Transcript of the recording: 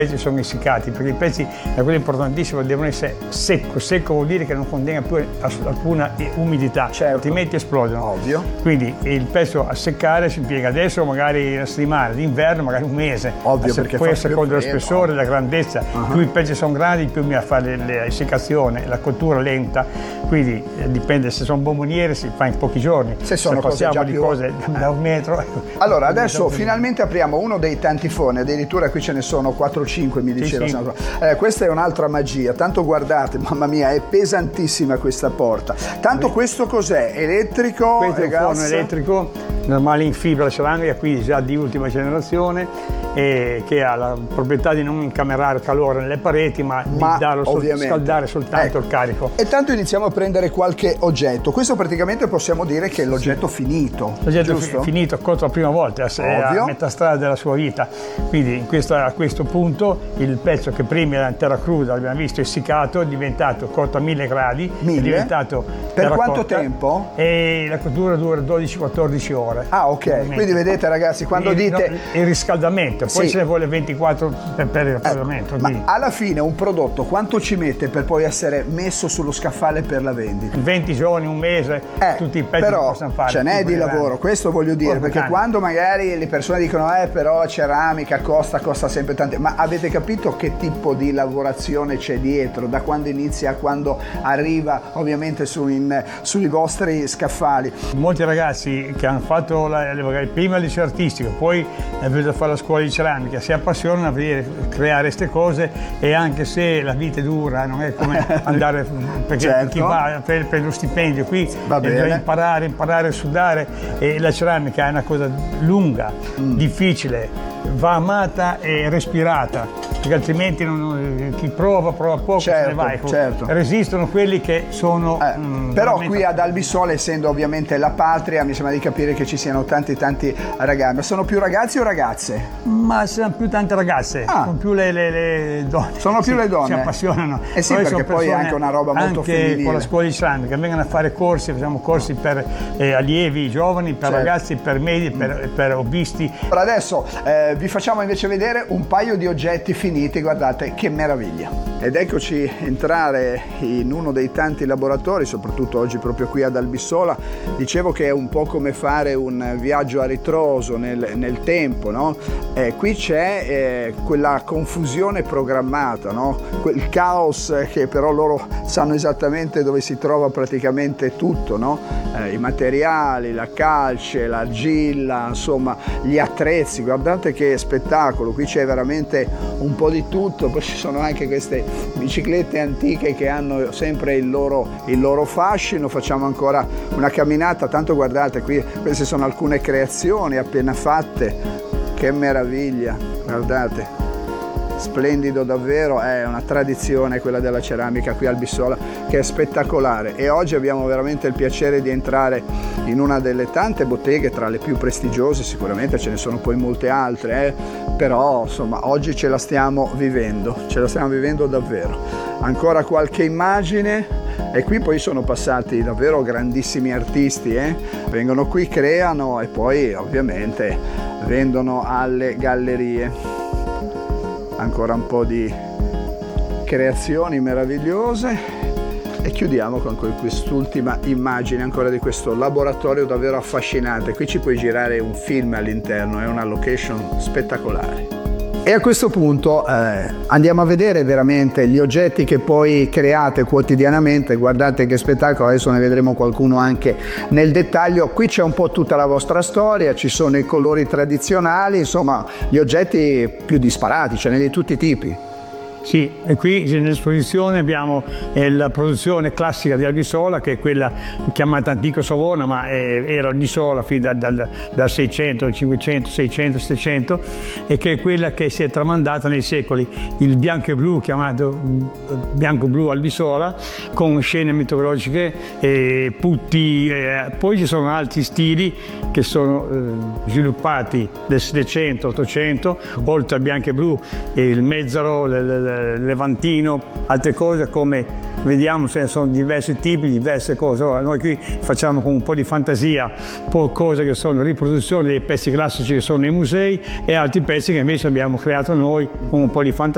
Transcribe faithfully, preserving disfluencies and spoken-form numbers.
pezzi sono essiccati, perché i pezzi, è quello importantissimo, devono essere secco. Secco vuol dire che non contenga più alcuna umidità, certo, altrimenti esplodono. Ovvio. Quindi il pezzo a seccare si impiega adesso magari una settimana, d'inverno magari un mese. Ovvio, perché poi a fa seconda dello freddo, spessore, della grandezza, uh-huh. più i pezzi sono grandi, più bisogna fare l'essiccazione, la cottura lenta. Quindi eh, dipende, se sono bomboniere si fa in pochi giorni. Se sono se cose passiamo già di più... cose da un metro. Allora adesso finalmente apriamo uno dei tanti forni, addirittura qui ce ne sono quattro o cinque, mi diceva. Sì, sì. Eh, questa è un'altra magia, tanto guardate, mamma mia, è pesantissima questa porta. Tanto sì. Questo cos'è? Elettrico? Questo è un forno elettrico normale in fibra ceramica, quindi già di ultima generazione, e che ha la proprietà di non incamerare calore nelle pareti, ma, ma di darlo sol- scaldare soltanto ecco. il carico. E tanto iniziamo a prendere qualche oggetto. Questo praticamente possiamo dire che è l'oggetto sì. finito. L'oggetto giusto? finito, cotto la prima volta, è a metà strada della sua vita. Quindi in questa, a questo punto il pezzo che prima era in terra cruda, abbiamo visto essiccato, è diventato cotto a mille gradi. Mille? È diventato per quanto cotta, tempo? E la cottura dura dodici quattordici ore. Ah, ok. Quindi vedete ragazzi, quando il, dite... No, il riscaldamento, poi sì. ce ne vuole ventiquattro per, per il raffreddamento. Ecco, ma alla fine un prodotto quanto ci mette per poi essere messo sullo scaffale per la vendita? venti giorni, un mese, eh, tutti i pezzi però che possono fare. Ce n'è di lavoro, questo voglio dire, perché tanti. Quando magari le persone dicono eh però la ceramica costa, costa sempre tanto, ma avete capito che tipo di lavorazione c'è dietro, da quando inizia a quando arriva ovviamente su in, sui vostri scaffali? Molti ragazzi che hanno fatto la, magari prima il liceo artistico, poi è venuto a fare la scuola di ceramica, si appassionano a vedere, creare queste cose, e anche se la vita è dura, non è come andare, perché certo. chi va per, per lo stipendio qui deve imparare, imparare a sudare, e la ceramica è una cosa lunga, mm. difficile, va amata e respirata, perché altrimenti non, chi prova prova poco, certo, se ne va. Certo. Resistono quelli che sono eh, mh, però qui ad Albisola, essendo ovviamente la patria, mi sembra di capire che ci siano tanti tanti ragazzi. Ma sono più ragazzi o ragazze? Ma sono più tante ragazze, ah. sono più le, le, le donne. Sono più sì, le donne? Si appassionano. Eh sì, poi perché poi è anche una roba molto anche femminile. Anche con la scuola di ceramica vengono a fare corsi, facciamo corsi per eh, allievi giovani, per certo. ragazzi, per medi, per, per hobbisti. Per adesso eh, vi facciamo invece vedere un paio di oggetti finiti, guardate che meraviglia. Ed eccoci entrare in uno dei tanti laboratori, soprattutto oggi proprio qui ad Albisola. Dicevo che è un po' come fare un viaggio a ritroso nel, nel tempo, no? Eh, qui c'è eh, quella confusione programmata, no? Quel caos che però loro sanno esattamente dove si trova praticamente tutto, no? Eh, i materiali, la calce, l'argilla, insomma gli attrezzi. Guardate che spettacolo, qui c'è veramente un po' di tutto. Poi ci sono anche queste biciclette antiche che hanno sempre il loro, il loro fascino. Facciamo ancora una camminata, tanto guardate qui, queste sono alcune creazioni appena fatte, che meraviglia, guardate, splendido davvero. È una tradizione quella della ceramica qui a Albisola, che è spettacolare, e oggi abbiamo veramente il piacere di entrare in una delle tante botteghe, tra le più prestigiose, sicuramente ce ne sono poi molte altre, eh? Però insomma oggi ce la stiamo vivendo, ce la stiamo vivendo davvero. Ancora qualche immagine, e qui poi sono passati davvero grandissimi artisti, eh? Vengono qui, creano e poi ovviamente vendono alle gallerie. Ancora un po' di creazioni meravigliose, e chiudiamo con quest'ultima immagine ancora di questo laboratorio davvero affascinante. Qui ci puoi girare un film all'interno, è una location spettacolare. E a questo punto eh, andiamo a vedere veramente gli oggetti che poi create quotidianamente. Guardate che spettacolo, adesso ne vedremo qualcuno anche nel dettaglio. Qui c'è un po' tutta la vostra storia, ci sono i colori tradizionali, insomma gli oggetti più disparati, ce n'è di tutti i tipi. Sì, e qui nell'esposizione abbiamo eh, la produzione classica di Albisola, che è quella chiamata Antico Savona, ma è, era Albisola fin dal, dal, dal seicento, cinquecento, seicento, settecento, e che è quella che si è tramandata nei secoli, il bianco e blu, chiamato bianco-blu Albisola, con scene mitologiche, eh, putti, eh, poi ci sono altri stili che sono eh, sviluppati nel settecento, ottocento, oltre al bianco e blu, il mezzaro, le, le, levantino, altre cose come vediamo, ce ne sono diversi tipi, diverse cose. Ora, noi qui facciamo con un po' di fantasia, un po' cose che sono riproduzioni dei pezzi classici che sono nei musei, e altri pezzi che invece abbiamo creato noi con un po' di fantasia.